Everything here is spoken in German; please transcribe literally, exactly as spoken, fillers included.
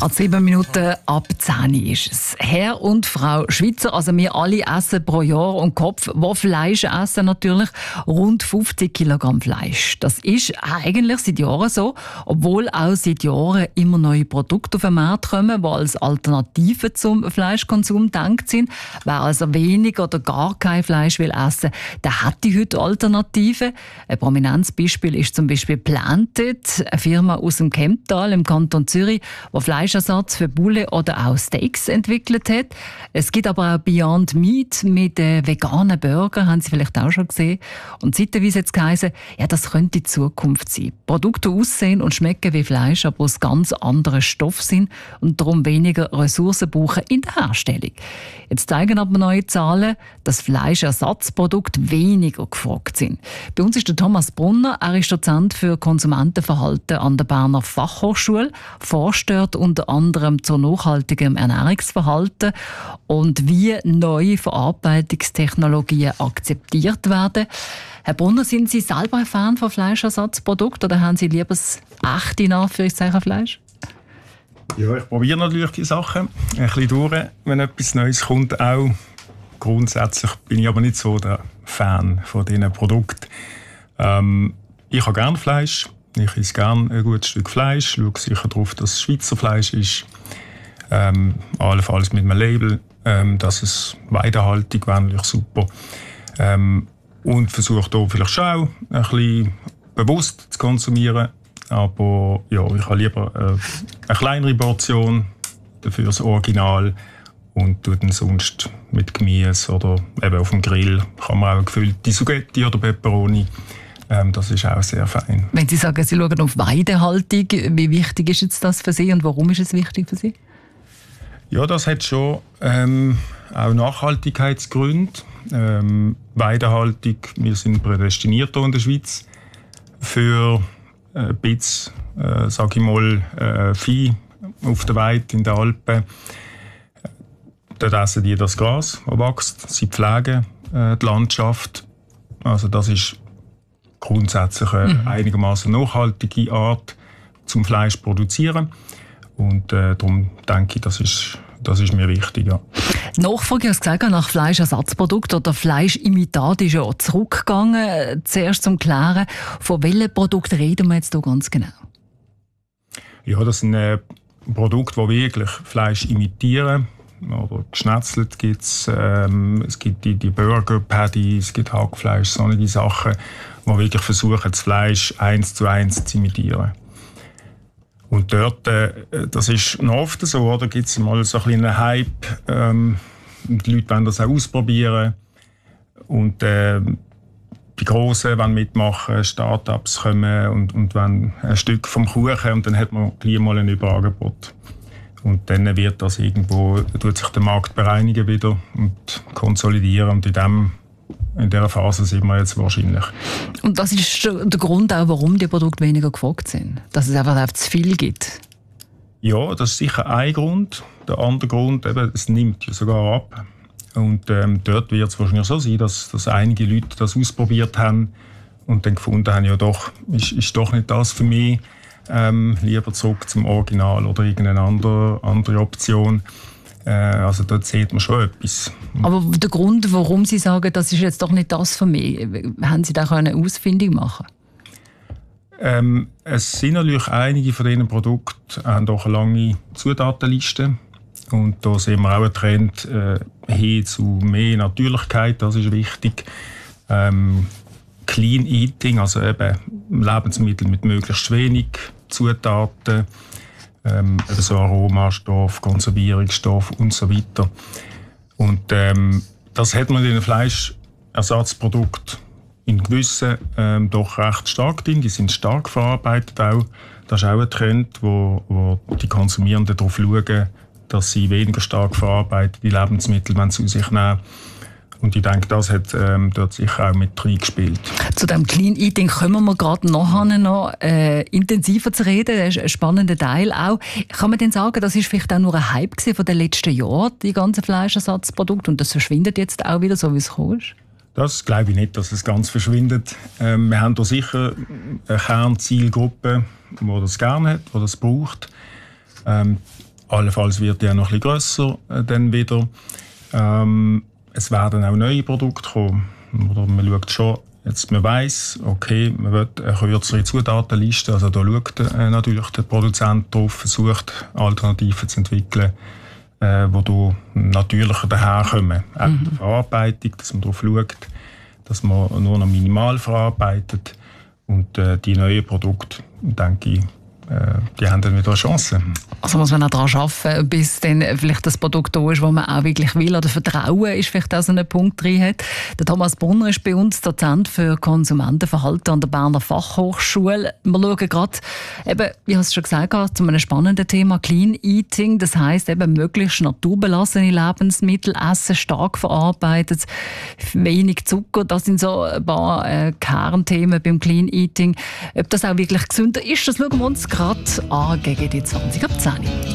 Gerade sieben Minuten ab zehn ist es. Herr und Frau Schweizer, also wir alle essen pro Jahr und Kopf, wo Fleisch essen natürlich, rund fünfzig Kilogramm Fleisch. Das ist eigentlich seit Jahren so, obwohl auch seit Jahren immer neue Produkte auf den Markt kommen, die als Alternative zum Fleischkonsum gedacht sind. Wer also wenig oder gar kein Fleisch will essen, der hat die heute Alternativen. Ein prominentes Beispiel ist zum Beispiel Planted, eine Firma aus dem Kemptal im Kanton Zürich, die Fleischersatz für Bulle oder auch Steaks entwickelt hat. Es gibt aber auch Beyond Meat mit äh, veganen Burger, haben Sie vielleicht auch schon gesehen. Und zeitweise hat es geheißen, ja, das könnte die Zukunft sein. Produkte aussehen und schmecken wie Fleisch, aber aus ganz anderen Stoffen sind und darum weniger Ressourcen brauchen in der Herstellung. Jetzt zeigen aber neue Zahlen, dass Fleischersatzprodukte weniger gefragt sind. Bei uns ist der Thomas Brunner, er ist Dozent für Konsumentenverhalten an der Berner Fachhochschule, forscht dort unter anderem zu nachhaltigem Ernährungsverhalten und wie neue Verarbeitungstechnologien akzeptiert werden. Herr Brunner, sind Sie selber ein Fan von Fleischersatzprodukten oder haben Sie lieber das echte, in Anführungszeichen, Fleisch? Ja, ich probiere natürlich die Sachen ein bisschen durch, wenn etwas Neues kommt. Auch grundsätzlich bin ich aber nicht so der Fan von diesen Produkten. Ähm, ich habe gerne Fleisch. Ich esse gerne ein gutes Stück Fleisch. Schaue sicher darauf, dass es Schweizer Fleisch ist. Ähm, allenfalls mit einem Label. Ähm, dass es Weidehaltung wäre natürlich super. Ähm, und versuche hier vielleicht schon auch ein bisschen bewusst zu konsumieren. Aber ja, ich habe lieber äh, eine kleinere Portion, dafür das Original. Und tue dann sonst mit Gemüse oder eben auf dem Grill kann man auch eine gefüllte Spaghetti oder Peperoni. Ähm, das ist auch sehr fein. Wenn Sie sagen, Sie schauen auf Weidehaltung, wie wichtig ist jetzt das für Sie und warum ist es wichtig für Sie? Ja, das hat schon ähm, auch Nachhaltigkeitsgründe. Ähm, Weidehaltung, wir sind prädestiniert hier in der Schweiz für ein bisschen, äh, sage ich mal, äh, Vieh auf der Weide in den Alpen. Dort essen die das Gras, das wächst. Sie pflegen äh, die Landschaft. Also das ist grundsätzlich eine mhm. einigermaßen nachhaltige Art zum Fleisch zu produzieren. Und äh, darum denke ich, das ist, das ist mir wichtig. Ja. Die Nachfrage, ich habe gesagt, nach Fleischersatzprodukten oder Fleischimitat ist ja auch zurückgegangen. Zuerst zum Klären, von welchen Produkten reden wir jetzt hier ganz genau? Ja, das sind äh, Produkte, die wirklich Fleisch imitieren. Oder geschnetzelt gibt es. Ähm, es gibt die, die Burger, Patty, es gibt Hackfleisch, solche Sachen, die wirklich versuchen, das Fleisch eins zu eins zu imitieren. Und dort, äh, das ist noch oft so, oder? Gibt es mal so ein einen Hype. Ähm, die Leute wollen das auch ausprobieren. Und äh, die Grossen wollen mitmachen, Start-ups kommen und, und wollen ein Stück vom Kuchen und dann hat man gleich mal ein Überangebot. Und dann wird das irgendwo, tut sich der Markt bereinigen wieder und konsolidieren. Und in, dem, in dieser Phase sind wir jetzt wahrscheinlich. Und das ist der Grund auch, warum die Produkte weniger gefragt sind? Dass es einfach zu viel gibt? Ja, das ist sicher ein Grund. Der andere Grund, eben, es nimmt ja sogar ab. Und ähm, dort wird es wahrscheinlich so sein, dass, dass einige Leute das ausprobiert haben und dann gefunden haben, ja doch, ist, ist doch nicht das für mich. Ähm, lieber zurück zum Original oder irgendeine andere, andere Option. Äh, also dort sieht man schon etwas. Aber der Grund, warum Sie sagen, das ist jetzt doch nicht das für mich, haben Sie da eine Ausfindung machen? Ähm, es sind natürlich einige von diesen Produkten haben doch eine lange Zutatenliste. Und da sehen wir auch einen Trend äh, hin zu mehr Natürlichkeit, das ist wichtig. Ähm, Clean Eating, also eben Lebensmittel mit möglichst wenig Zutaten, ähm, so Aromastoff, Konservierungsstoff und so weiter. Und ähm, das hat man in den Fleischersatzprodukten in gewissen ähm, doch recht stark drin. Die sind stark verarbeitet auch. Das ist auch ein Trend, wo, wo die Konsumierenden darauf schauen, dass sie weniger stark verarbeitete Lebensmittel zu sich nehmen. Und ich denke, das hat ähm, dort sicher auch mit reingespielt. Zu dem Clean Eating kommen wir gerade nachher noch äh, intensiver zu reden. Das ist ein spannender Teil auch. Kann man denn sagen, das ist vielleicht auch nur ein Hype von den letzten Jahren, die ganzen Fleischersatzprodukte, und das verschwindet jetzt auch wieder, so wie es gekommen ist? Das glaube ich nicht, dass es ganz verschwindet. Ähm, wir haben da sicher eine Kernzielgruppe, die das gerne hat, die das braucht. Ähm, Allenfalls wird die auch noch ein bisschen grösser äh, dann wieder. Ähm, es werden auch neue Produkte kommen. Oder man schaut schon, jetzt man weiss, okay, man will eine kürzere Zutatenliste, also da schaut äh, natürlich der Produzent drauf, versucht Alternativen zu entwickeln, äh, die da natürlicher daherkommen. Auch mhm. die Verarbeitung, dass man darauf schaut, dass man nur noch minimal verarbeitet. Und äh, die neuen Produkte, denke ich, äh, die haben dann wieder eine Chance. Also muss man auch daran arbeiten, bis dann vielleicht das Produkt da ist, das man auch wirklich will. Oder Vertrauen ist vielleicht auch so ein Punkt drin hat. Der Thomas Brunner ist bei uns Dozent für Konsumentenverhalten an der Berner Fachhochschule. Wir schauen gerade, eben, ich habe es schon gesagt, zu einem spannenden Thema Clean Eating. Das heisst eben möglichst naturbelassene Lebensmittel essen, stark verarbeitet, wenig Zucker. Das sind so ein paar äh, Kernthemen beim Clean Eating. Ob das auch wirklich gesünder ist, das schauen wir uns gerade an gegen die zwanzig ab zehn.